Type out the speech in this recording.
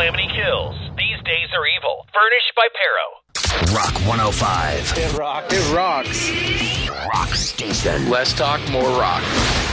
Calamity Kills. These days are evil. Furnished by Pero. Rock 105. It rocks. It rocks. Rock station. Less talk, more rock.